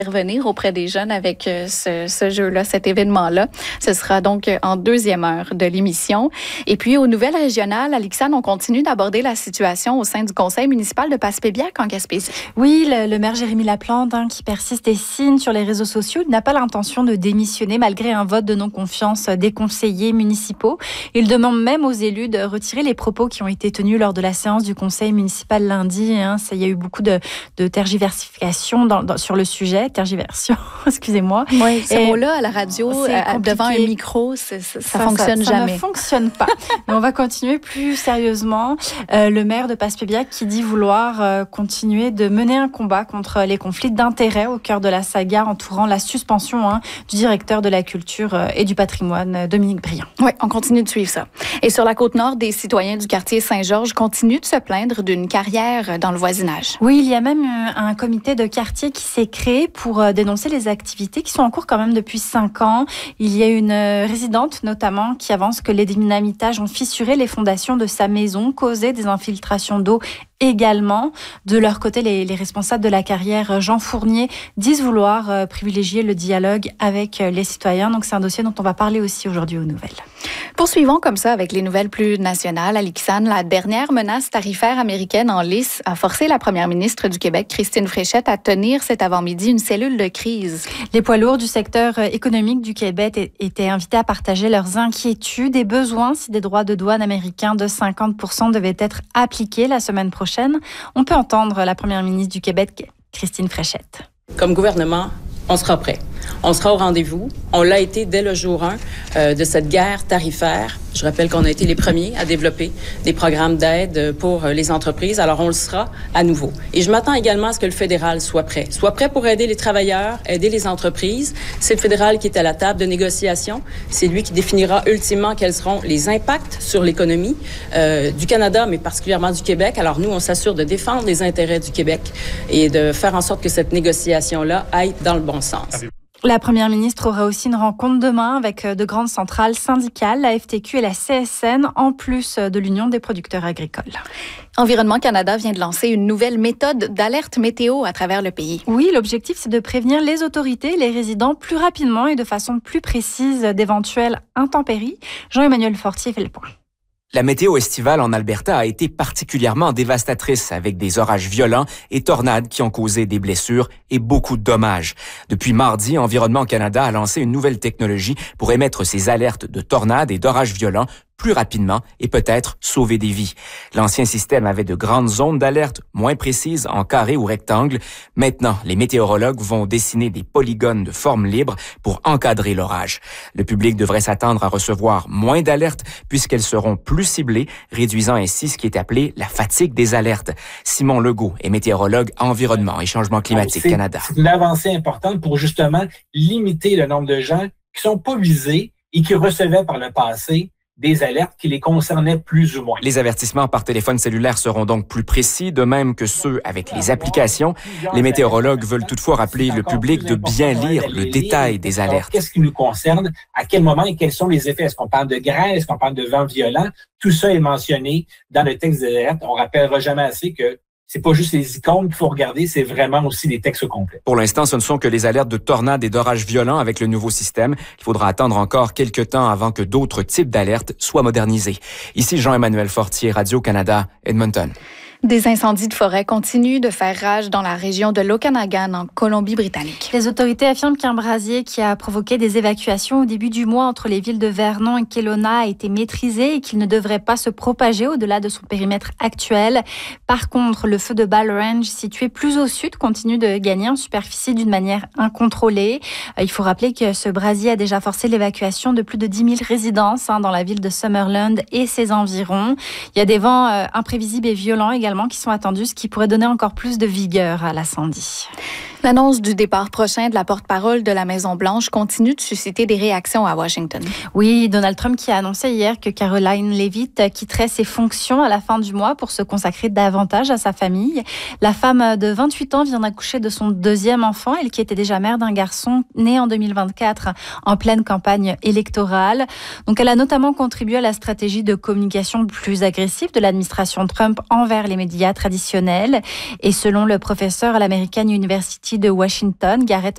Revenir auprès des jeunes avec ce jeu-là, cet événement-là. Ce sera donc en deuxième heure de l'émission. Et puis, aux nouvelles régionales, Alixane, on continue d'aborder la situation au sein du conseil municipal de Passepébiac en Gaspésie. Oui, le maire Jérémy Laplante, qui persiste et signe sur les réseaux sociaux, n'a pas l'intention de démissionner malgré un vote de non-confiance des conseillers municipaux. Il demande même aux élus de retirer les propos qui ont été tenus lors de la séance du conseil municipal lundi. Il y a eu beaucoup de tergiversification sur le sujet. Tergiversion, excusez-moi. Oui, ce mot-là à la radio, devant un micro, ça fonctionne jamais. Ça ne fonctionne pas. Mais on va continuer plus sérieusement. Le maire de Passepébiac qui dit vouloir continuer de mener un combat contre les conflits d'intérêts au cœur de la saga entourant la suspension du directeur de la culture et du patrimoine, Dominique Briand. Oui, on continue de suivre ça. Et sur la Côte-Nord, des citoyens du quartier Saint-Georges continuent de se plaindre d'une carrière dans le voisinage. Oui, il y a même un comité de quartier qui s'est créé pour dénoncer les activités qui sont en cours quand même depuis 5 ans. Il y a une résidente notamment qui avance que les dynamitages ont fissuré les fondations de sa maison, causé des infiltrations d'eau également. De leur côté, les responsables de la carrière, Jean Fournier, disent vouloir privilégier le dialogue avec les citoyens. Donc c'est un dossier dont on va parler aussi aujourd'hui aux nouvelles. Poursuivons comme ça avec les nouvelles plus nationales. Alixane, la dernière menace tarifaire américaine en lice a forcé la première ministre du Québec, Christine Fréchette, à tenir cet avant-midi une cellule de crise. Les poids lourds du secteur économique du Québec étaient invités à partager leurs inquiétudes et besoins si des droits de douane américains de 50% devaient être appliqués la semaine prochaine. On peut entendre la première ministre du Québec, Christine Fréchette. Comme gouvernement, on sera prêt. On sera au rendez-vous. On l'a été dès le jour 1 de cette guerre tarifaire. Je rappelle qu'on a été les premiers à développer des programmes d'aide pour les entreprises. Alors, on le sera à nouveau. Et je m'attends également à ce que le fédéral soit prêt. Soit prêt pour aider les travailleurs, aider les entreprises. C'est le fédéral qui est à la table de négociation. C'est lui qui définira ultimement quels seront les impacts sur l'économie du Canada, mais particulièrement du Québec. Alors, nous, on s'assure de défendre les intérêts du Québec et de faire en sorte que cette négociation-là aille dans le bon sens. La première ministre aura aussi une rencontre demain avec de grandes centrales syndicales, la FTQ et la CSN, en plus de l'Union des producteurs agricoles. Environnement Canada vient de lancer une nouvelle méthode d'alerte météo à travers le pays. Oui, l'objectif, c'est de prévenir les autorités et les résidents plus rapidement et de façon plus précise d'éventuelles intempéries. Jean-Emmanuel Fortier fait le point. La météo estivale en Alberta a été particulièrement dévastatrice avec des orages violents et tornades qui ont causé des blessures et beaucoup de dommages. Depuis mardi, Environnement Canada a lancé une nouvelle technologie pour émettre ces alertes de tornades et d'orages violents plus rapidement et peut-être sauver des vies. L'ancien système avait de grandes zones d'alerte moins précises en carré ou rectangle. Maintenant, les météorologues vont dessiner des polygones de forme libre pour encadrer l'orage. Le public devrait s'attendre à recevoir moins d'alertes puisqu'elles seront plus ciblées, réduisant ainsi ce qui est appelé la fatigue des alertes. Simon Legault est météorologue Environnement et Changement climatique Canada. C'est une avancée importante pour justement limiter le nombre de gens qui sont pas visés et qui recevaient par le passé des alertes qui les concernaient plus ou moins. Les avertissements par téléphone cellulaire seront donc plus précis, de même que ceux avec les applications. Les météorologues veulent toutefois rappeler le public de bien lire le détail des alertes. Qu'est-ce qui nous concerne, à quel moment et quels sont les effets? Est-ce qu'on parle de grêle? Est-ce qu'on parle de vent violent? Tout ça est mentionné dans le texte des alertes. On rappellera jamais assez que c'est pas juste les icônes qu'il faut regarder, c'est vraiment aussi les textes complets. Pour l'instant, ce ne sont que les alertes de tornades et d'orages violents avec le nouveau système. Il faudra attendre encore quelques temps avant que d'autres types d'alertes soient modernisés. Ici Jean-Emmanuel Fortier, Radio-Canada, Edmonton. Des incendies de forêt continuent de faire rage dans la région de l'Okanagan, en Colombie-Britannique. Les autorités affirment qu'un brasier qui a provoqué des évacuations au début du mois entre les villes de Vernon et Kelowna a été maîtrisé et qu'il ne devrait pas se propager au-delà de son périmètre actuel. Par contre, le feu de Ball Range, situé plus au sud, continue de gagner en superficie d'une manière incontrôlée. Il faut rappeler que ce brasier a déjà forcé l'évacuation de plus de 10 000 résidences dans la ville de Summerland et ses environs. Il y a des vents imprévisibles et violents également qui sont attendus, ce qui pourrait donner encore plus de vigueur à l'incendie. L'annonce du départ prochain de la porte-parole de la Maison-Blanche continue de susciter des réactions à Washington. Oui, Donald Trump qui a annoncé hier que Caroline Leavitt quitterait ses fonctions à la fin du mois pour se consacrer davantage à sa famille. La femme de 28 ans vient d'accoucher de son deuxième enfant, elle qui était déjà mère d'un garçon né en 2024 en pleine campagne électorale. Donc elle a notamment contribué à la stratégie de communication plus agressive de l'administration Trump envers les médias traditionnels. Et selon le professeur à l'American University de Washington, Garrett